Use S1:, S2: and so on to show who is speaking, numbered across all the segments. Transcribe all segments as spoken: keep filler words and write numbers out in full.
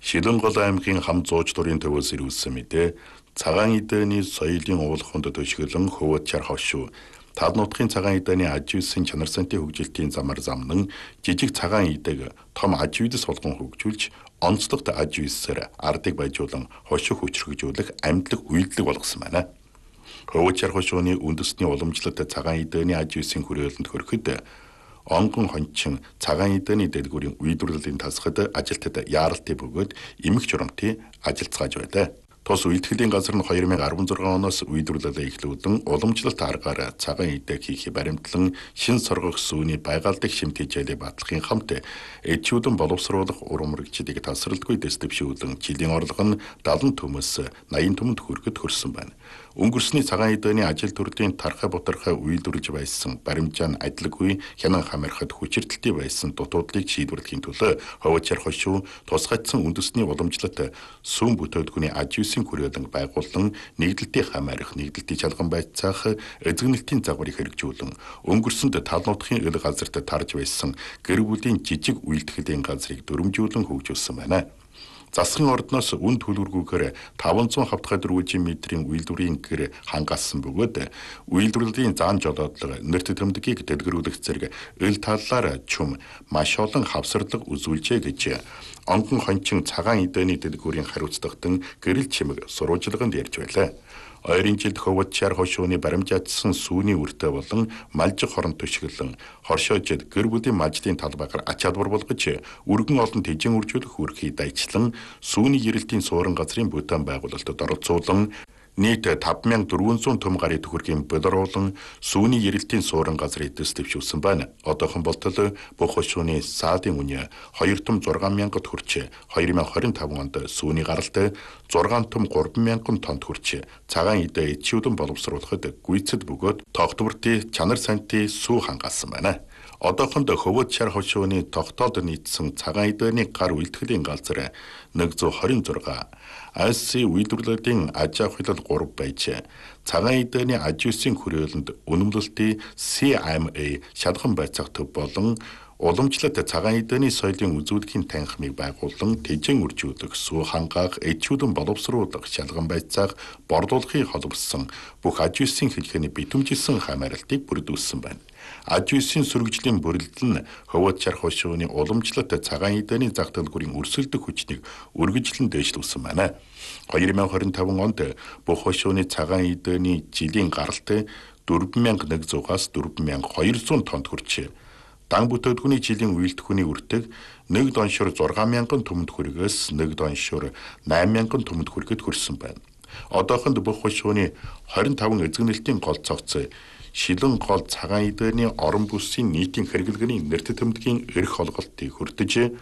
S1: Шилэнгол аймгийн хам зууч дурын төвөөс ирүүлсэн мэдээ цагаан эдэний соёлын уулахунд төшгөлөн хөвөтчар хошуу тал нутгийн цагаан эдэний аж үйлсийн чанар сантын хөгжилтийн замаар замнан жижиг цагаан эдэг том аж үйлс болгон хөгжүүлж онцлогт аж үйлсээр ардыг баяжуулан хошуу хүчрхэгжүүлэх амьдлаг үйлдэл болгосон байна. Хөвөтчар хошууны үндэсний уламжлалт цагаан эдэний аж үйлсийн хүрээлэнд хүрэхэд онгон хончин цагаан эдэний дэдгүүрийн үйлдвэрлэлийн тасгад ажилтнад яаралтыг бөгөөд эмх журамтын ажилцгааж байлаа. Тус үйлдэхлийн газар нь две тысячи шестнадцать оноос үйлдвэрлэлээ эхлүүлэн уламжлалт аргаар цагаан эдэг хийхийг баримтлан шин соргох сүүний байгальдах шимт хичээлээ батлахын хамт эдчүүдэн боловсруулах урам мэрэгчдийг тасралтгүй дэслэвшүүлэн жилийн орлого нь седемдесет төмөөс восемьдесят төмөнд хүрэхэд хүрсэн байна. Өнгөрсний цагаан эдэний ажил төрлийн тархай бутархай үйлдвэрлэж байсан баримжаа нь адилгүй хянан хамаарахад хүчирдэлтэй байсан дутуудлыг шийдвэрлэхийн төлөө хөвөтчар хошуу тусгайцсан үндэсний уламжлалт сүүн бүтээдгүүний аж үйлсийн хүрээлэн байгуулан нэгдэлтийн хамаарах, нэгдэлтийн чалган байцаах, эзэгнэлтийн загварыг хэрэгжүүлэн өнгөрсөнд тал нутгийн ил газарт тарж байсан гэр бүлийн жижиг үйлдэхлийн газрыг дүрмжүүлэн хөгжүүлсэн байна. Засгийн ордноос үн төлөвлөгөөр таванзуун хавтгай дөрвөн метрийн үйлдвэрийн гэр хангаасан бөгөөд үйлдвэрлэлийн заан жолоодлого нэрт төмдгийг дэлгэрүүлэх зэрэг ил таллаар чүм маш олон хавсарлага үзүүлжээ гэж онгон хончин цагаан эдэний дэлгүүрийн хариуцлагатан гэрэл чимэг сурвалжлаганд ярьж байлаа. Ойрын жилд хөвөтчар хошууны баримжаатсан сүүний үртэй болон малжиг хорон төшгөлөн хоршоожид гэр бүлийн малжлын талбайгаар ач холбогдол болгож өргөн олон тэжин үржүүлэх үрхий дайчлан сүүний гэрэлтийн суурин газрын бүтээн байгуулалтад оролцуулан нийт five thousand four hundred төм гарыг төхөргийн болоруулан сүүний гэрэлтийн суурин газрыг дэслэвшүүлсэн байна. Одоохон болтол бүх хошууны саадын үнэ two том six thousand хүрч twenty twenty-five онд сүүний гаралт six том three thousand тонн хүрч цагаан эдээ эдчүүдэн боловсруулахад гүйцэд бөгөөд тогтвортой чанар сантын сүү хангаасан байна. Одоохонд хөвөтчар хошууны тогтоолд нийцсэн цагаан эдэний гар үйлдэхлийн газар one hundred twenty-six АС-ийн үйлдвэрлэлийн аж ахуй three байж цагаан эдэний аж үйлсийн хүрээлэнд үнэмлэлтийн си эм эй шалган байцаах төв болон уламжлалт цагаан эдэний соёлын үзүүлэхийн танхимыг байгуулан тэжин үржүүлэх, сүү хангаах, эдчүүдэн боловсруулах, шалган байцаах, борлуулахыг холбосон бүх аж үйлсийн хэлхээний битүүмжилсэн хамааралтыг бүрдүүлсэн байна. Аж үйлсийн сөргөжлийн бүрэлдэл нь хөвөтчар хошууны уламжлалт цагаан эдэний зах дэлгүүрийн өрсөлдөх хүчнийг үргэлжлэн дээшлүүлсэн байна. twenty twenty-five онд бүх хошууны цагаан эдэний жилийн гаралт four thousand one hundred-аас four thousand two hundred тоннд хүрч дан бүтээдгүүний жилийн үйлдэхүүний үртэг нэг доншор six thousand төмөнд хүргээс нэг доншор eight thousand төмөнд хүрэхэд хүрсэн байна. Одоохонд бүх хошууны twenty-five эзэгнэлтийн гол цогц шилэн гол цагаан эдэний орон бүсийн нийтийн хэрэглэгээний нэрт тэмдгийн эрх олголтыг хүртэж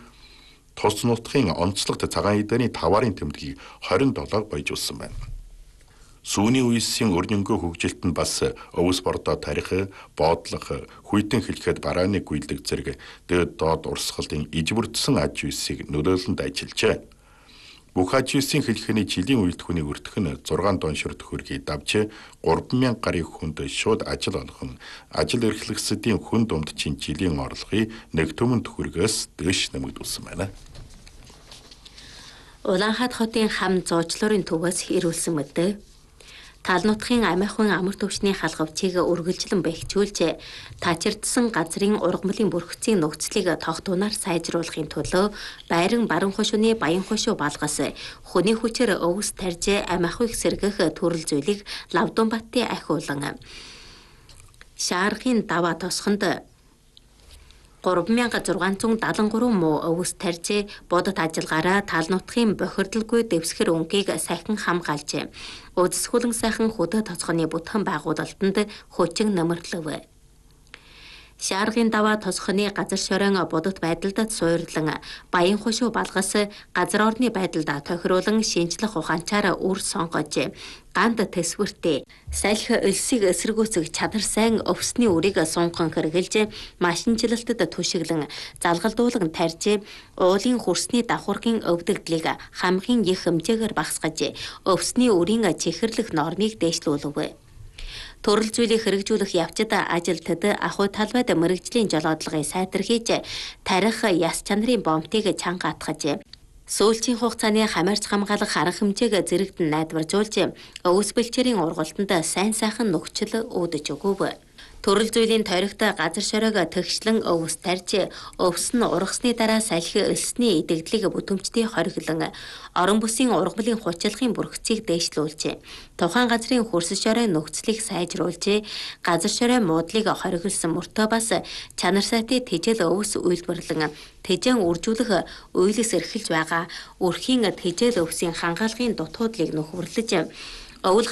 S1: тус нутгийн онцлогт цагаан эдэний таварын тэмдгийг twenty-seven баяжуулсан байна. Сүүний үеийн өрнөнгөө хөгжилтөнд бас өвс бордоо тарих, боодлох, хүйтэн хэлэхэд барааны гүйлдэг зэрэг дээд доод урсгалын ижбүрдсэн аж үйлсийг нөлөөлөнд ажиллажээ. Бүх аж үйлсийн хэлхээний жилийн үйлдэхүүний өртөх нь six доншор төхөргийг давж three thousand гаруй хүнд шууд ажил олгон ажил эрхлэгсдийн хүн дундчийн жилийн орлогыг нэг төмөн төхөргөөс дээш нэмэгдүүлсэн байна.
S2: Улаанхаат хотын хам зуучлалын төвөөс ирүүлсэн мэдээ. Тал нутгийн амиахын амар төвчний халгавчийг үргэлжлэн бэхжүүлж таачирдсан газрын ургамлын бүрхцийн нөхцөлийг тогтунаар сайжруулахын төлөө байран баран хошууны баян хошуу балгас хүний хүчээр өвс тарж амиахыг сэргэх төрөл зүйлийг Лавдунбаттын ахиулан Шааргын даваа тосхонд three thousand six hundred seventy-three муу өвс тарж бодот ажиллагаараа тал нутгийн бохирдолгүй дэвсгэр өнгийг сахин хамгаалж Өдсгөлэн сайхан хөдөө тоцгоны бүтгэн байгуулалтанд хүчин нэмэрлэв. Шааргын даваа тосхоны газар шорон бодот байдалд суйрлан баян хошуу балгас газар орны байдалд тохируулан шинжлэх ухаанчаар үр сонгож ганд төсвөртэй салхи элсийг эсэргүүцэх чадар сайн өвсний үрийг сунхан хэрглэж машинжилалтад түшиглэн залгалдуулан тарж уулын хөрсний давхургийн өвдөгдлийг хамгийн их хэмжээгээр багасгаж өвсний үрийн чихэрлэх нормыг дээшлүүлв. Төрөл зүйлийг хэрэгжүүлэх явцад ажилтнад ахуй талбайд мэрэгжлийн жолоодлагыг сайтар хийж тарих яс чанарын бомтыг чанга атгаж Сүүлчийн хугацааны хамаарч хамгаалах арга хэмжээг зэрэгтэн найдваржуулж, өвс бэлчээрийн ургалтанд сайн сайхан нөхцөл үүдэж өгөв. Төрөл зүйлийн тойрогт газар шороог төгшлөн өвс тарьж, өвс нь ургасны дараа салхи элсний идэгдлийг бүтээмжтэй хоригдлон орон бүсийн ургамлын хучлагын бүрхцийг дээшлүүлж, тухайн газрын хөрс шорой нөхцөлийг сайжруулж, газар шорой муудлыг хориглосон мөртөө бас чанар сайтай тэжээл өвс үйлдвэрлэн тэжээн үржүүлэх уйлс эрхэлж байгаа өрхийн тэжээл өвсийн хангаалгын дутуудлыг нөхөрлөж, өвөл